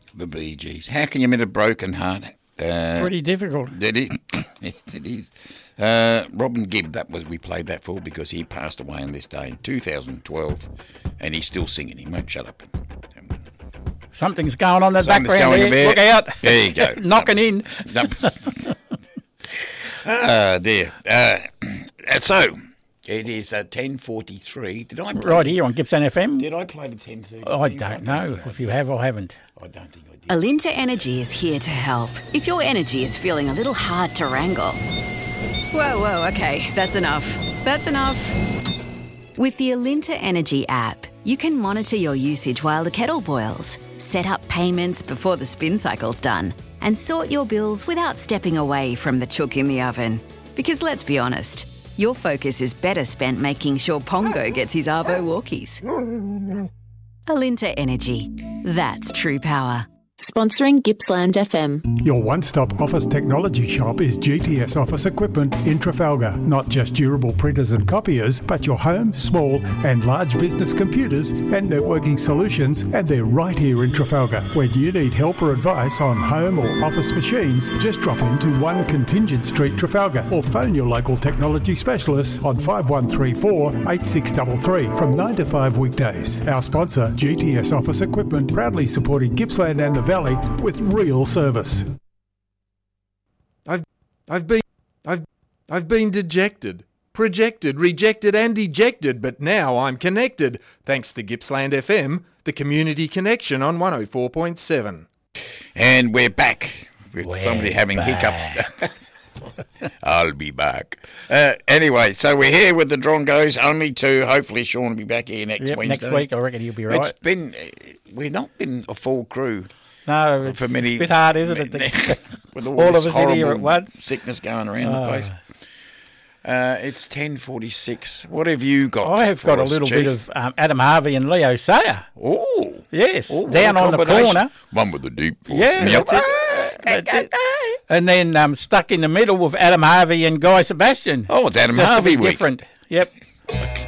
The Bee Gees. How can you mend a broken heart? Pretty difficult. It is. It is. Robin Gibb, we played that for because he passed away on this day in 2012, and he's still singing. He won't shut up. Something's going on in the Something's background going there. a Look out. There you go. Knocking in. Oh, dear. So, it is 10:43. Did I play? Right here on Gippsland FM. Did I play the 10:30? I don't know if you have or haven't. I don't think I did. Alinta Energy is here to help. If your energy is feeling a little hard to wrangle. Whoa, okay, that's enough. That's enough. With the Alinta Energy app, you can monitor your usage while the kettle boils, set up payments before the spin cycle's done, and sort your bills without stepping away from the chook in the oven. Because let's be honest, your focus is better spent making sure Pongo gets his Arvo walkies. Alinta Energy. That's true power. Sponsoring Gippsland FM. Your one-stop office technology shop is GTS Office Equipment in Trafalgar. Not just durable printers and copiers, but your home, small and large business computers and networking solutions, and they're right here in Trafalgar. When you need help or advice on home or office machines, just drop into 1 Contingent Street, Trafalgar, or phone your local technology specialists on 5134 8633 from 9 to 5 weekdays. Our sponsor, GTS Office Equipment, proudly supporting Gippsland and the Valley with real service. I've been dejected, projected, rejected and ejected, but now I'm connected, thanks to Gippsland FM, the community connection on 104.7. And we're back with somebody having hiccups. I'll be back. Anyway, so we're here with the Drongos, only 2. Hopefully Sean will be back here next Wednesday. Next week, I reckon he'll be right. We've not been a full crew. No, it's a bit hard, isn't it? With all of us in here at once. Sickness going around the place. It's 10:46. What have you got? I have got a little bit of Adam Harvey and Leo Sayer. Oh. Yes, down on the corner. One with the deep voice. Yeah, that's it. And then stuck in the middle with Adam Harvey and Guy Sebastian. Oh, it's Adam Just Harvey a bit week. different. Yep. Okay.